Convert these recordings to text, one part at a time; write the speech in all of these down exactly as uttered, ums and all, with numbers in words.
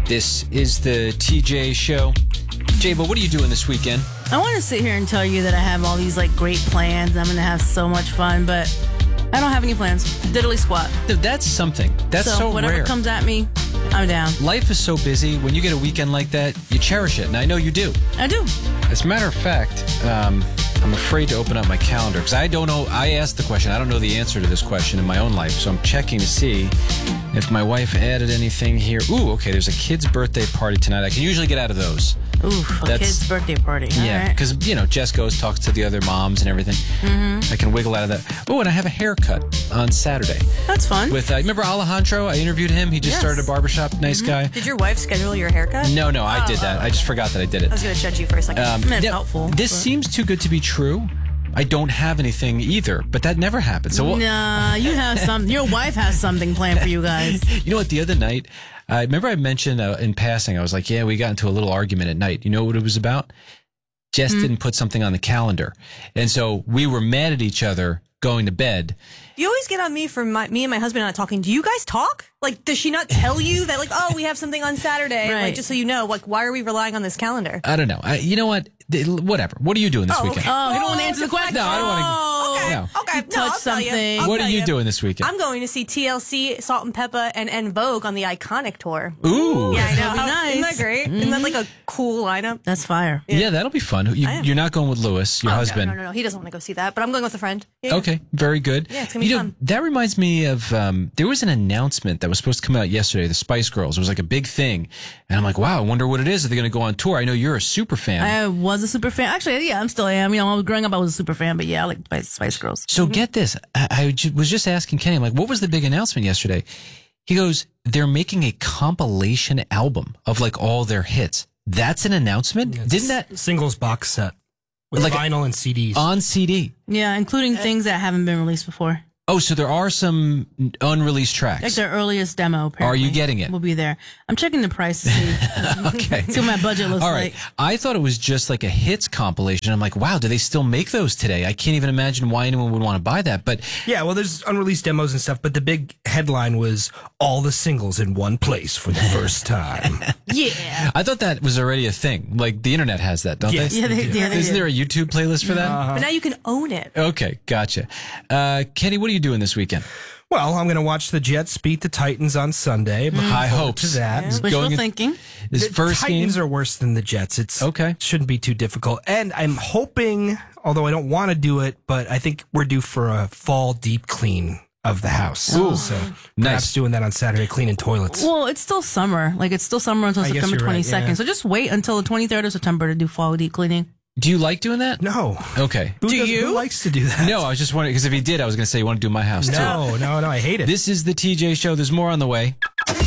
This is the T J Show. Jay, but what are you doing this weekend? I want to sit here and tell you that I have all these like great plans. I'm going to have so much fun, but I don't have any plans. Diddly squat. Dude, that's something. That's so, so whatever rare. comes at me, I'm down. Life is so busy. When you get a weekend like that, you cherish it, and I know you do. I do. As a matter of fact, um, I'm afraid to open up my calendar because I don't know. I asked the question. I don't know the answer to this question in my own life, so I'm checking to see if my wife added anything here. Ooh, okay. There's a kid's birthday party tonight. I can usually get out of those. Oof, a That's, kid's birthday party. All yeah, because, right. you know, Jess goes, talks to the other moms and everything. Mm-hmm. I can wiggle out of that. Oh, and I have a haircut on Saturday. That's fun. With, uh, remember Alejandro? I interviewed him. He just Yes. started a barbershop. Nice Mm-hmm. guy. Did your wife schedule your haircut? No, no, I Oh, did that. oh, I just okay. forgot that I did it. I was going to judge you for a second. Um, I mean, it's yeah, helpful. This but- seems too good to be true. I don't have anything either, but that never happens. So, Nah, you have some. Your wife has something planned for you guys. you know what? The other night, I remember I mentioned uh, in passing, I was like, yeah, we got into a little argument at night. You know what it was about? Jess Hmm. didn't put something on the calendar. And so we were mad at each other going to bed. You always get on me for my, me and my husband not talking. Do you guys talk? Like, does she not tell you that, like, oh, we have something on Saturday? Right. Like, just so you know, like, why are we relying on this calendar? I don't know. I, you know what? Th- Whatever. What are you doing this Oh, weekend? okay. Oh, you don't want to answer the question? No, I don't wanna- Oh, Okay, No. okay. You No, I'll touched tell you. something. I'll What tell are you doing this weekend? I'm going to see T L C, Salt and Pepper, and En Vogue on the Iconic tour. Ooh. Yeah, I know. That'll be How- nice. Isn't that great? Isn't that like a cool lineup? That's fire. Yeah, that'll be fun. You, I am. you're not going with Lewis, your Oh, husband. No, no, no, no. He doesn't want to go see that, but I'm going with a friend. Yeah. Okay, very good. Yeah, it's gonna be you know, fun. That reminds me of um, there was an announcement that was supposed to come out yesterday. The Spice Girls. It was like a big thing, and I'm like, wow, I wonder what it is. Are they going to go on tour? I know you're a super fan. I was a super fan. Actually, yeah, I'm still am. You know, I was growing up, I was a super fan, but yeah, I like Spice, Spice Girls. so get this. I, I ju- was just asking Kenny. I'm like, what was the big announcement yesterday? He goes, they're making a compilation album of like all their hits. That's an announcement. It's Didn't a that s- singles box set with Like a- vinyl and C Ds? on C D? Yeah, including things that haven't been released before. Oh, so there are some unreleased Like tracks. their earliest demo, apparently. Are you getting it? Will be there. I'm checking the price to see, Okay. see what my budget looks All right. like. I thought it was just like a hits compilation. I'm like, wow, do they still make those today? I can't even imagine why anyone would want to buy that. But Yeah, well, there's unreleased demos and stuff, but the big headline was all the singles in one place for the first time. Yeah. I thought that was already a thing. Like the internet has that, don't Yes. they? Yeah, they, yeah, they Isn't do. there a YouTube playlist for that? But now you can own it. Okay, gotcha. Uh, Kenny, what are you doing this weekend? Well, I'm going to watch the Jets beat the Titans on Sunday. Looking High forward hopes. to that. He's Wishful going in- thinking. His The first game. Titans are worse than the Jets. It's Okay. Shouldn't be too difficult. And I'm hoping, although I don't want to do it, but I think we're due for a fall deep clean of the house. Ooh. So Nice. perhaps doing that on Saturday, cleaning toilets. Well, it's still summer. Like, it's still summer until I guess September you're right, twenty-second. yeah. So just wait until the twenty-third of September to do fall deep cleaning. Do you like doing that? No. Okay. Who Do does- you? Who likes to do that? No, I was just wondering because if he did, I was going to say you want to do my house too. No, no, no. I hate it. This is the T J Show. There's more on the way.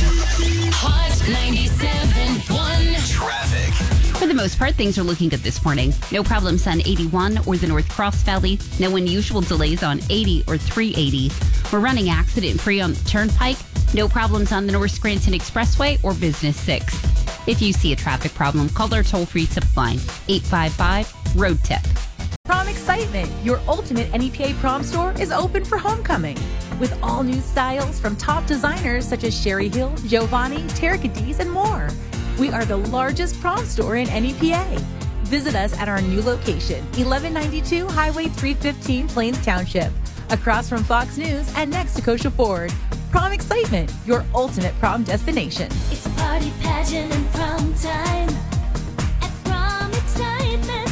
Hot ninety-seven point one. Traffic. For the most part, things are looking good this morning. No problems on eighty-one or the North Cross Valley. No unusual delays on eighty or three eighty. We're running accident-free on the Turnpike. No problems on the North Scranton Expressway or Business six. If you see a traffic problem, call our toll-free tip line, eight five five, road tip. Prom Excitement, your ultimate N E P A prom store, is open for homecoming. With all new styles from top designers such as Sherry Hill, Giovanni, Terry Cadiz, and more. We are the largest prom store in N E P A. Visit us at our new location, eleven ninety-two Highway three fifteen, Plains Township, across from Fox News and next to Kosher Ford. Prom Excitement, your ultimate prom destination. It's a party pageant and prom time at Prom Excitement.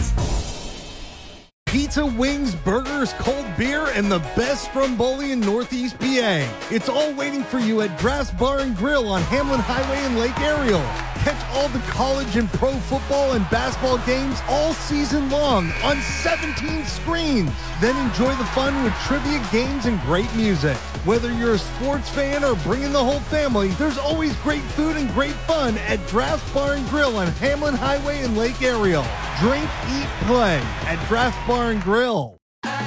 Pizza, wings, burgers, cold beer, and the best stromboli in Northeast P A. It's all waiting for you at Draft Bar and Grill on Hamlin Highway in Lake Ariel. Catch all the college and pro football and basketball games all season long on seventeen screens. Then enjoy the fun with trivia, games, and great music. Whether you're a sports fan or bringing the whole family, there's always great food and great fun at Draft Bar and Grill on Hamlin Highway in Lake Ariel. Drink, eat, play at Draft Bar and Grill.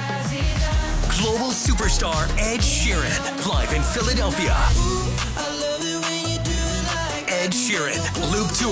Global superstar Ed Sheeran, live in Philadelphia. Ed Sheeran, Loop Tour.